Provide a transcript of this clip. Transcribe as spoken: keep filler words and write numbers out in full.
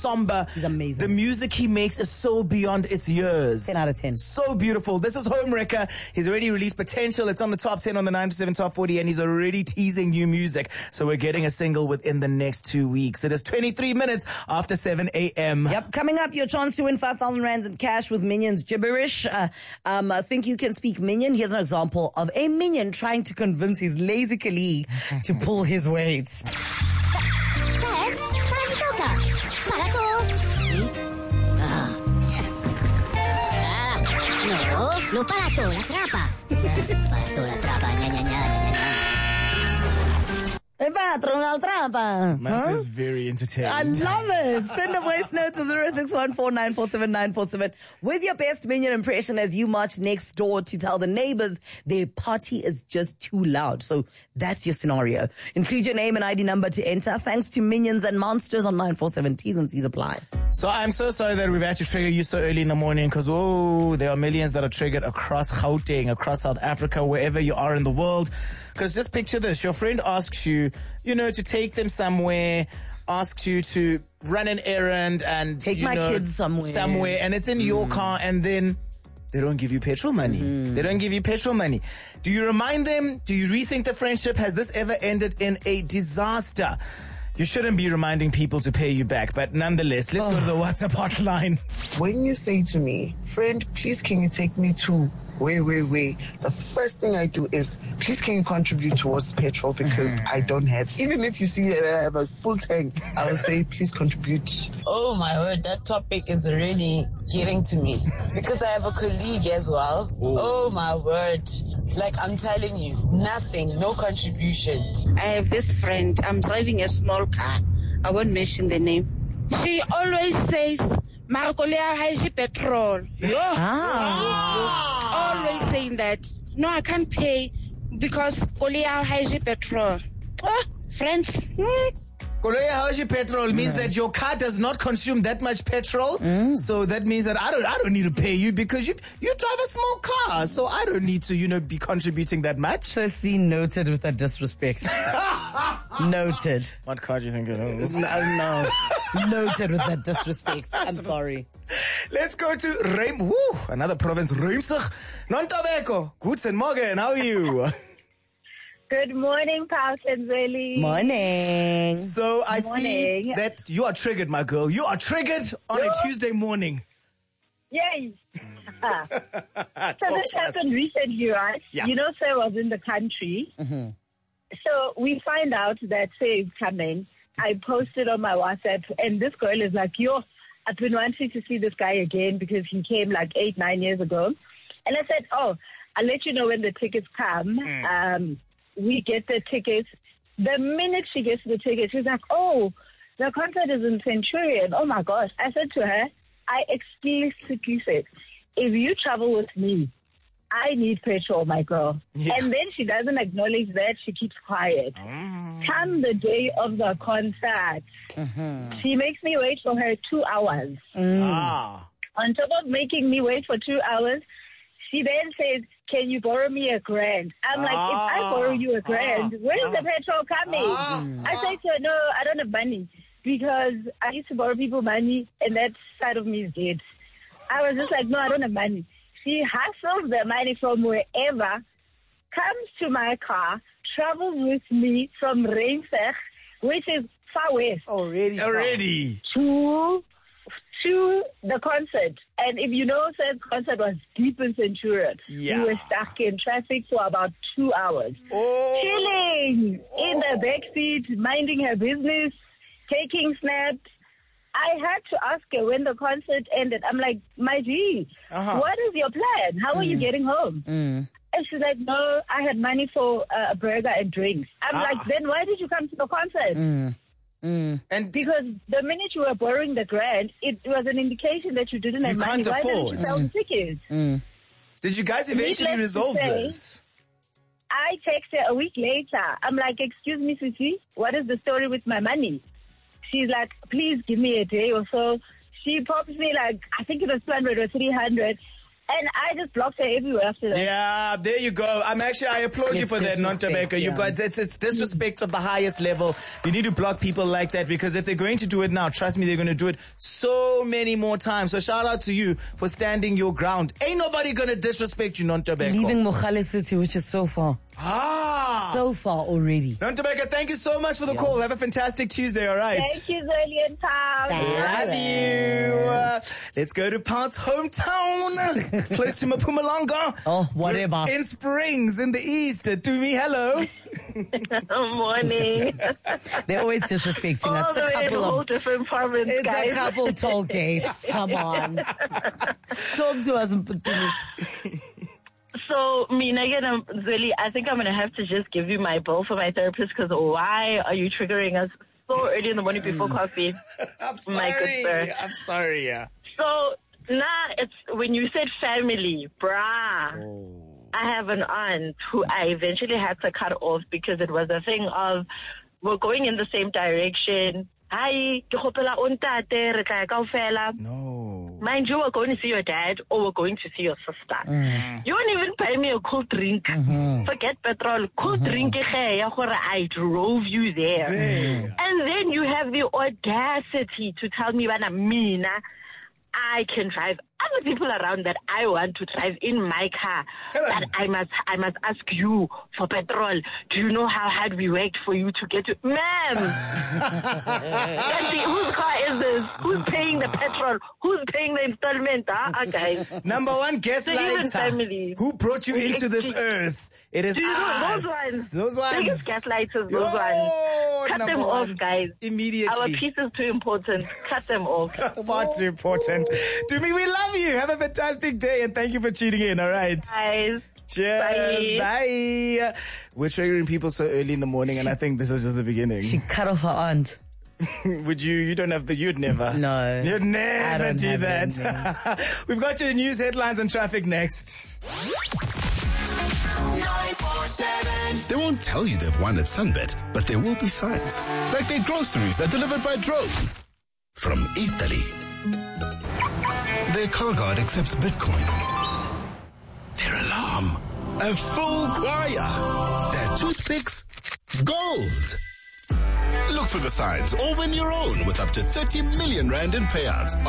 somber. He's amazing. The music he makes is so beyond its years. ten out of ten. So beautiful. This is Homewrecker. He's already released Potential. It's on the top ten on the nine to seven Top forty, and he's already teasing new music. So we're getting a single within the next two weeks. It is twenty-three minutes after seven a.m. Yep. Coming up, your chance to win five thousand rands in cash with Minion's gibberish. Uh, um, I think you can speak Minion. Here's an example of a Minion trying to convince his lazy colleague to pull his weight. No, no para toda la trapa. Para toda la trapa, ña, ña, ña, ña, ña. Man, Huh? is very entertaining. I love it. Send a voice note to zero six one four nine four seven nine four seven with your best Minion impression as you march next door to tell the neighbors their party is just too loud. So that's your scenario. Include your name and I D number to enter. Thanks to Minions and Monsters on nine four seven. T's and C's apply. So I'm so sorry that we've had to trigger you so early in the morning because, oh, there are millions that are triggered across Gauteng, across South Africa, wherever you are in the world. Because just picture this. Your friend asks you, you know, to take them somewhere, asks you to run an errand and Take you my know, kids somewhere. Somewhere, and it's in mm. your car, and then they don't give you petrol money. Mm. They don't give you petrol money. Do you remind them? Do you rethink the friendship? Has this ever ended in a disaster? You shouldn't be reminding people to pay you back, but nonetheless, let's oh. go to the WhatsApp hotline. When you say to me, friend, please can you take me to wait, wait, wait, the first thing I do is, please can you contribute towards petrol because mm-hmm. I don't have. Even if you see that I have a full tank, I will say, please contribute. Oh my word, that topic is really getting to me because I have a colleague as well. Ooh. Oh my word. Like I'm telling you, nothing, no contribution. I have this friend, I'm driving a small car. I won't mention the name. She always says, Marcolea has petrol. Ah. Always saying that. No, I can't pay because Kolea has petrol. Oh, friends. Hmm. Kolea petrol means yeah. that your car does not consume that much petrol. Mm. So that means that I don't I don't need to pay you because you you drive a small car. So I don't need to, you know, be contributing that much. Firstly, noted with that disrespect. Noted. What car do you think it is? No, no. Noted with that disrespect. I'm sorry. Let's go to Reim. Woo, another province, Reimsig. Nontabeko. Guten Morgen. How are you? Good morning, Paul Kenzeli. Morning. So I morning. see that you are triggered, my girl. You are triggered on you? a Tuesday morning. Yay. So this happened us. recently, right? Yeah. You know, Sir was in the country. Mm-hmm. So we find out that Sir is coming. I posted on my WhatsApp, and this girl is like, yo, I've been wanting to see this guy again because he came like eight, nine years ago. And I said, oh, I'll let you know when the tickets come. Mm. Um, we get the tickets. The minute she gets the tickets, she's like, oh, the concert is in Centurion. Oh, my gosh. I said to her, I explicitly said, if you travel with me, I need petrol, my girl. Yeah. And then she doesn't acknowledge that. She keeps quiet. Mm. Come the day of the concert, mm-hmm. she makes me wait for her two hours. Mm. Ah. On top of making me wait for two hours, she then says, can you borrow me a grand? I'm like, ah. if I borrow you a grand, ah. where's ah. the petrol coming? Ah. I say to her, no, I don't have money because I used to borrow people money and that side of me is dead. I was just like, no, I don't have money. She hustles the money from wherever, comes to my car, travels with me from Reimsig, which is far west. Already. Already. To, to the concert. And if you know, the concert was deep in Centurion. Yeah. We were stuck in traffic for about two hours. Oh. Chilling oh. in the back seat, minding her business, taking snaps. I had to ask her when the concert ended. I'm like, my G, uh-huh. what is your plan? How are mm. you getting home? Mm. And she's like, no, I had money for uh, a burger and drinks. I'm ah. like, then why did you come to the concert? Mm. Mm. And because the minute you were borrowing the grant, it was an indication that you didn't have you money. Can't why afford. didn't you sell the tickets? Mm. Did you guys eventually resolve say, this? I text her a week later. I'm like, excuse me, Sissy, what is the story with my money? She's like, please give me a day or so. She pops me like, I think it was two hundred or three hundred. And I just blocked her everywhere after that. Yeah, there you go. I'm actually, I applaud you It's for that, disrespect, Nontabeka. You've yeah. got, it's, it's disrespect of the highest level. You need to block people like that because if they're going to do it now, trust me, they're going to do it so many more times. So shout out to you for standing your ground. Ain't nobody going to disrespect you, Nontabeka. Leaving Mohale City, which is so far. Ah. So far already. Nontabeka, thank you so much for the call. Have a fantastic Tuesday, all right? Thank you, Zoli and Tom. Love you. Uh, let's go to Part's hometown, close to Mpumalanga. Oh, whatever. In Springs, in the east. To me, hello. Morning. They're always disrespecting All us. It's the a way in a couple whole of, different province, it's guys. a couple toll gates. Come on. Talk to us. Mpumi. So, Mina, again, um, Zoli, I think I'm going to have to just give you my bill for my therapist because why are you triggering us so early in the morning before coffee? I'm sorry. My good sir. I'm sorry, yeah. So, nah, it's when you said family, brah. Oh. I have an aunt who I eventually had to cut off because it was a thing of we're going in the same direction. Hi, ke kgopela o ntate, re tla ya kaofela. No. Mind you, we're going to see your dad or we're going to see your sister. Mm. You won't even buy me a cool drink. Mm-hmm. Forget petrol. Cool drink, eh, I drove you there. There. And then you have the audacity to tell me, Bana, Mina, I can drive other people around that I want to drive in my car. Come on. But I must, I must ask you for petrol. Do you know how hard we worked for you to get to, ma'am? Auntie, whose car is this? Who's paying the petrol? Who's paying the installment? Huh? Ah, guys. Number one, So even gaslighter. family. Who brought you into this earth? It is Do you know us. those ones? Those ones. Biggest gaslighters, those Oh, ones. Cut number them one. off, guys. Immediately. Our piece is too important. Cut them off. Far too important. To me, we love you. Have a fantastic day and thank you for tuning in. All right. Guys. Cheers. Bye. Bye. We're triggering people so early in the morning and I think this is just the beginning. She cut off her aunt. Would you, you don't have the, you'd never. No. You'd I never don't do have that. We've got your news headlines and traffic next. They won't tell you they've won at Sunbet, but there will be signs. Like their groceries are delivered by drone from Italy. Their car guard accepts Bitcoin. Their alarm, a full choir. Their toothpicks, gold. Look for the signs or win your own with up to thirty million rand in payouts